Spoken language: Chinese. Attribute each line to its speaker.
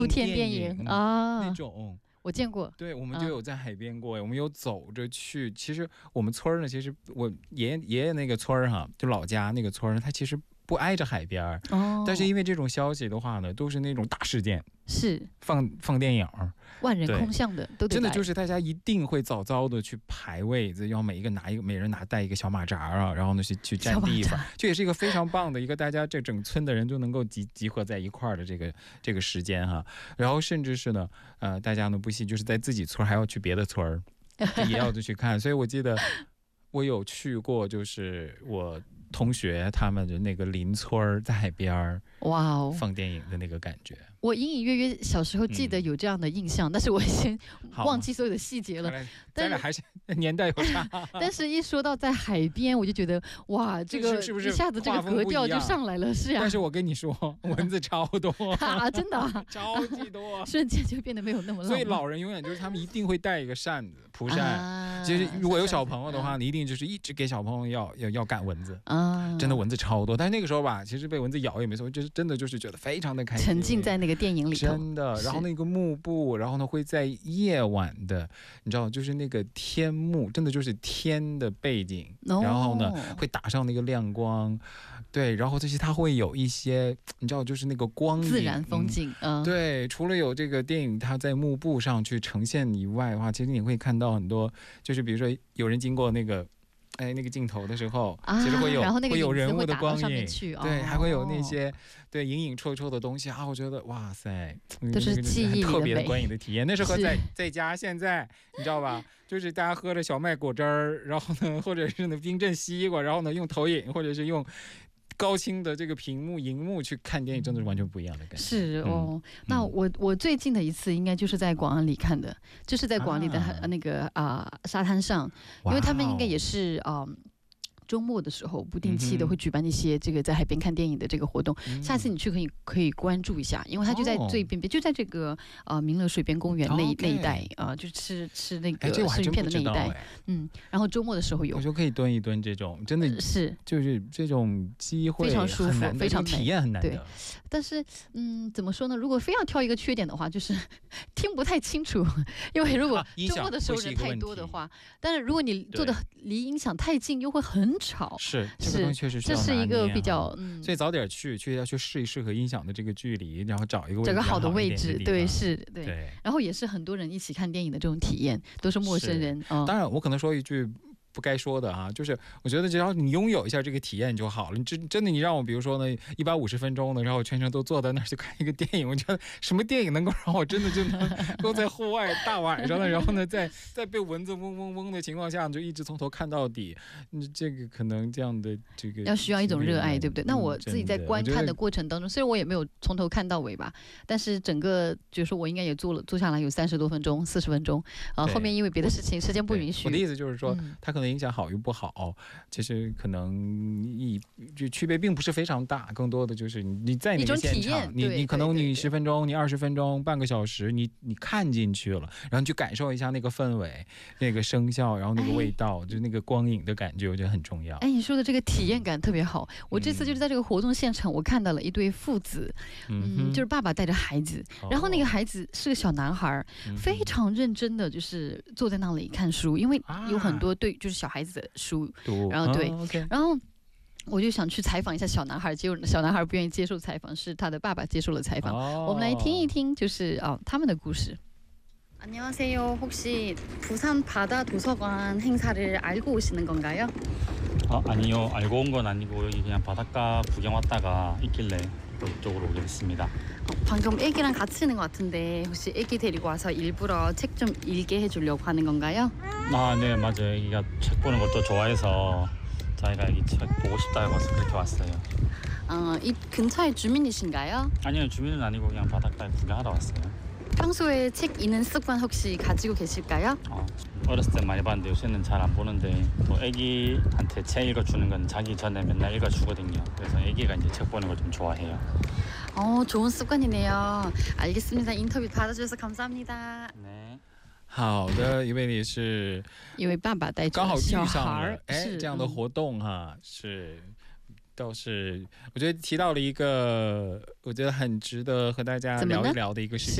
Speaker 1: 露天电影啊
Speaker 2: 那种。
Speaker 1: 我见过，
Speaker 2: 对，我们就有在海边过，我们有走着去。其实我们村呢，其实我爷爷那个村哈，就老家那个村，它其实不挨着海边，但是因为这种消息的话呢，都是那种大事件，
Speaker 1: 是
Speaker 2: 放电影，
Speaker 1: 万人空巷的，都得
Speaker 2: 真的就是大家一定会早早的去排位子，要每人带一个小马扎啊，然后呢去占地方，这也是一个非常棒的一个大家这整村的人都能够集合在一块儿的这个时间哈。然后甚至是呢，大家呢不惜就是在自己村还要去别的村也要去看，所以我记得我有去过，就是我同学他们的那个邻村在海边放电影的那个感觉。
Speaker 1: 我隐隐约约小时候记得有这样的印象，但是我已经忘记所有的细节了。
Speaker 2: 咱俩还是年代有差。
Speaker 1: 但是一说到在海边，我就觉得哇，这个
Speaker 2: 是不是
Speaker 1: 一下子这个格调就上来了？是呀。
Speaker 2: 但是我跟你说，蚊子超多
Speaker 1: 啊，真的
Speaker 2: 超级多，
Speaker 1: 瞬间就变得没有那么浪漫。
Speaker 2: 所以老人永远就是他们一定会带一个扇子蒲扇。其实如果有小朋友的话，你一定就是一直给小朋友要赶蚊子啊，真的蚊子超多。但是那个时候吧，其实被蚊子咬也没错，就是真的就是觉得非常的开心，
Speaker 1: 沉浸在那个电影里头，
Speaker 2: 真的。然后那个幕布，然后呢会在夜晚的，你知道，就是那个天幕，真的就是天的背景，然后呢会打上那个亮光，对，然后这些它会有一些，你知道，就是那个光影
Speaker 1: 自然风景，
Speaker 2: 对，除了有这个电影它在幕布上去呈现以外的话，其实你会看到很多，就是比如说有人经过那个镜头的时候，其实会有人物的光影，对，还会有那些对隐隐绰绰的东西啊，我觉得哇塞，
Speaker 1: 都是记忆里的美，
Speaker 2: 特别的观影的体验。那是和在家现在你知道吧，就是大家喝着小麦果汁儿，然后呢，或者是呢冰镇西瓜，然后呢用投影或者是用高清的这个荧幕去看电影，真的是完全不一样的感觉。
Speaker 1: 是哦，那我最近的一次应该就是在广安里看的，就是在广安里的那个沙滩上，因为他们应该也是周末的时候不定期的会举办一些这个在海边看电影的这个活动，下次你去可以关注一下，因为它就在最边边，就在这个民乐水边公园那一带就吃那个生鱼片的那一带，然后周末的时候有，
Speaker 2: 我就可以蹲一蹲，这种真的
Speaker 1: 是
Speaker 2: 就是这种机会
Speaker 1: 非常舒服，非常
Speaker 2: 体验很难得。
Speaker 1: 但是怎么说呢？如果非要挑一个缺点的话，就是听不太清楚，因为如果周末的时候人太多的话，但是如果你坐的离音响太近，又会很吵。
Speaker 2: 是，这个东西确实
Speaker 1: 这是一个比较
Speaker 2: 所以早点要去试一试和音响的这个距离，然后找一个
Speaker 1: 好的位置，对，是，对。然后也是很多人一起看电影的这种体验，都是陌生人。
Speaker 2: 当然，我可能说一句不该说的啊，就是我觉得只要你拥有一下这个体验就好了。你真的你让我比如说呢150分钟呢，然后全程都坐在那儿去看一个电影，我觉得什么电影能够让我真的就能够在户外大晚上的，然后呢在被蚊子嗡嗡嗡的情况下，你就一直从头看到底，这个可能这样的这个
Speaker 1: 需要一种热爱，对不对？那我自己在观看的过程当中，虽然我也没有从头看到尾吧，但是整个就是说我应该也坐下来有30多分钟、40分钟，后面因为别的事情时间不允许。
Speaker 2: 我的意思就是说，它可能影响好与不好，其实可能就区别并不是非常大，更多的就是你在那个现场，你可能你10分钟、你20分钟、半个小时，你看进去了，然后你去感受一下那个氛围、那个声效，然后那个味道，就是那个光影的感觉，我觉得很重要。
Speaker 1: 你说的这个体验感特别好。我这次就是在这个活动现场，我看到了一对父子，就是爸爸带着孩子，然后那个孩子是个小男孩，非常认真的就是坐在那里看书，因为有很多就是小孩子的书，然后然后我就想去采访一下小男孩，结果小男孩不愿意接受采访，是他的爸爸接受了采访。我们来听一听，就是他们的故事。안녕하세요. 혹시 부산 바다 도서관 행사를 알고 오시는 건가요?
Speaker 3: 아니요. 알고 온 건 아니고 여기 그냥 바닷가 구경 왔다가 있길래 이쪽으로 오게 됐습니다.
Speaker 1: 방금 애기랑 같이 있는 것 같은데 혹시 애기 데리고 와서 일부러 책 좀 읽게 해주려고 하는 건가요?
Speaker 3: 네, 맞아요. 애기가 책 보는 것도 좋아해서 자기가 애기 책 보고 싶다고 해서 그렇게 왔어요.
Speaker 1: 이 근처에 주민이신가요?
Speaker 3: 아니요. 주민은 아니고 그냥 바닷가에 구경하러 왔어요.
Speaker 1: 평소에 책 읽는 습관 혹시 가지고 계실까요?
Speaker 3: 어렸을 때 많이 봤는데 요새는 잘 안 보는데 또 애기한테 책 읽어주는 건 자기 전에 맨날 읽어주거든요. 그래서 애기가 이제 책 보는 걸 좀 좋아해요.
Speaker 1: 좋은 습관이네요. 알겠습니다. 인터뷰 받아주셔서 감사합니다.
Speaker 3: 네.
Speaker 2: 好的，因为你是
Speaker 1: 因为爸爸带着
Speaker 2: 刚好遇
Speaker 1: 小
Speaker 2: 上
Speaker 1: 孩
Speaker 2: 了这样的活动哈，是倒是我觉得提到了一个我觉得很值得和大家聊一聊的一个事情。